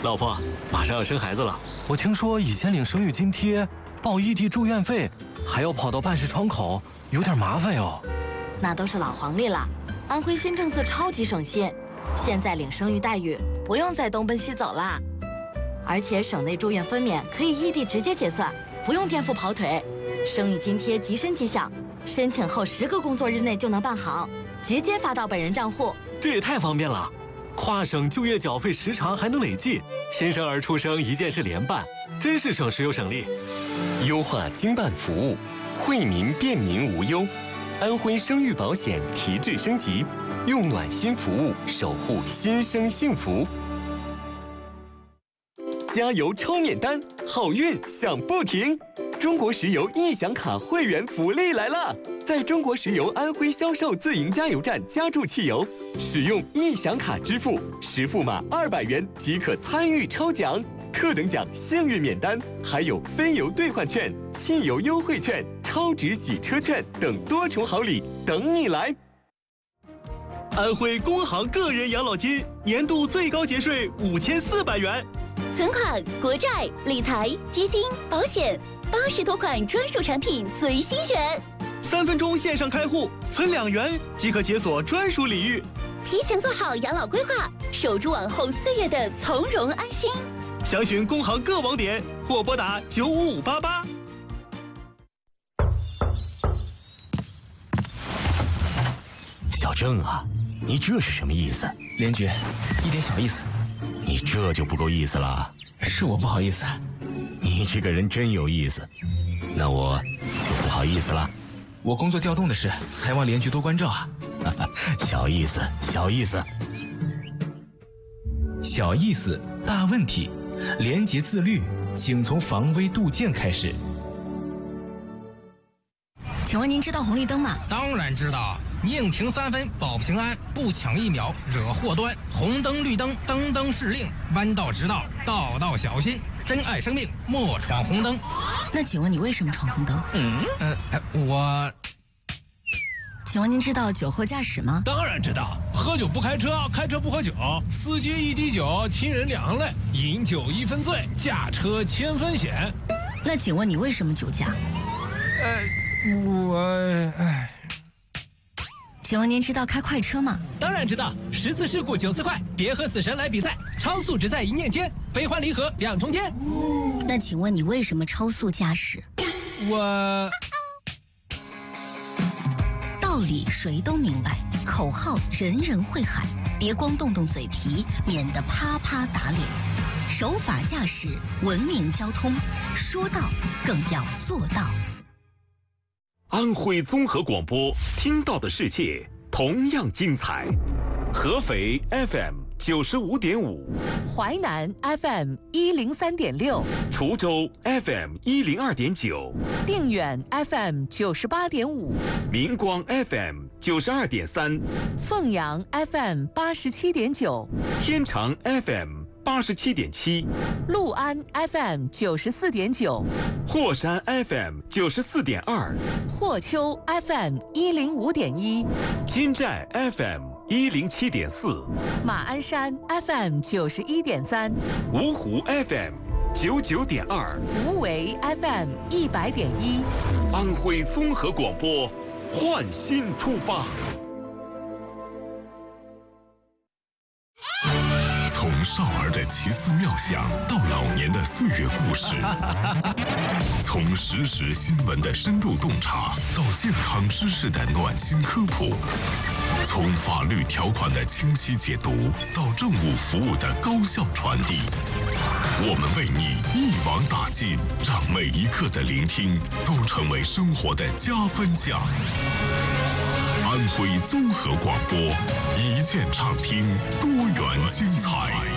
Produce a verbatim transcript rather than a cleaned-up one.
老婆，马上要生孩子了。 我听说以前领生育津贴、报异地住院费，还要跑到办事窗口，有点麻烦哟。 那都是老黄历了。安徽新政策超级省心，现在领生育待遇不用再东奔西走啦。而且省内住院分娩可以异地直接结算，不用颠覆跑腿。生育津贴即申即享，申请后十个工作日内就能办好，直接发到本人账户。 这也太方便了。跨省就业缴费时长还能累计，新生儿出生一件事联办，真是省时又省力。 优化经办服务，惠民便民无忧。安徽生育保险提质升级，用暖心服务守护新生幸福。加油抽免单，好运享不停！中国石油易享卡会员福利来了！在中国石油安徽销售自营加油站加注汽油，使用易享卡支付，实付码二百元即可参与抽奖，特等奖幸运免单，还有非油兑换券、汽油优惠券、超值洗车券等多重好礼等你来！ 安徽工行个人养老金年度最高节税五千四百元。 存款、国债、理财、基金、保险，八十多款专属产品随心选。 三分钟线上开户，存两元即可解锁专属礼遇。 提前做好养老规划，守住往后岁月的从容安心。 详询工行各网点或拨打九五五八八。 小郑啊，你这是什么意思？ 连局，一点小意思。 你这就不够意思了。 是我不好意思。 你这个人真有意思，那我就不好意思了。 我工作调动的事，还望连局多关照啊。 小意思，小意思。 小意思，大问题。廉洁自律，请从防微杜渐开始。 请问您知道红绿灯吗？ 当然知道，宁停三分保平安，不抢一秒惹祸端。红灯绿灯，灯灯是令，弯道直道，道道小心。珍爱生命，莫闯红灯。 那请问你为什么闯红灯？ 嗯，呃，我。 请问您知道酒后驾驶吗？ 当然知道，喝酒不开车，开车不喝酒，司机一滴酒，亲人两行泪，饮酒一分醉，驾车千分险。 那请问你为什么酒驾？ 呃。我唉， 请问您知道开快车吗？ 当然知道，十次事故九次快，别和死神来比赛，超速只在一念间，悲欢离合两重天。 那请问你为什么超速驾驶？ 我道理谁都明白，口号人人会喊，别光动动嘴皮，免得啪啪打脸。守法驾驶，文明交通，说到更要做到。 安徽综合广播，听到的世界同样精彩。合肥 F M 九十五点五， 淮南 F M 一零三点六， 滁州 F M 一零二点九， 定远 F M 九十八点五， 明光 F M 九十二点三， 凤阳 F M 八十七点九， 天长 F M 八十七点七， 六安 F M 九十四点九， 霍山 F M 九十四点二， 霍丘 F M 一零五点一， 金寨 F M 一零七点四， 马鞍山 F M 九十一点三， 芜湖 F M 九九点二， 无为 F M 一百点一， 安徽综合广播，焕新出发。 从少儿的奇思妙想到老年的岁月故事，从时事新闻的深度洞察到健康知识的暖心科普，从法律条款的清晰解读到政务服务的高效传递，我们为你一网打尽，让每一刻的聆听都成为生活的加分项。安徽综合广播，一键畅听，多元精彩。